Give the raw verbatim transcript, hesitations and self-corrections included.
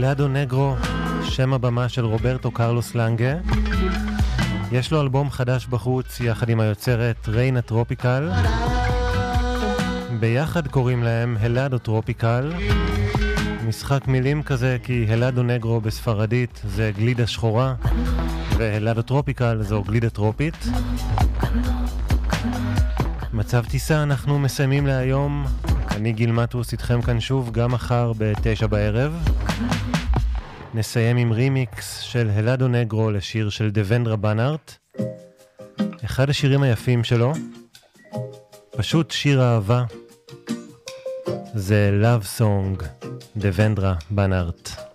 הלאדו נגרו, שם הבמה של רוברטו קרלוס לנגה. יש לו אלבום חדש בחוץ יחד עם היוצרת ריינה טרופיקל. ביחד קוראים להם הלאדו טרופיקל. משחק מילים כזה, כי הלאדו נגרו בספרדית זה גלידה שחורה, והלאדו טרופיקל זו גלידה טרופית. מצב טיסה, אנחנו מסיימים להיום. אני גיל מטוס איתכם כאן שוב גם מחר בתשע בערב. נסיים עם רימיקס של הלאדו נגרו לשיר של דוונדרה בנארט. אחד השירים היפים שלו, פשוט שיר אהבה. זה Love Song, דוונדרה בנארט.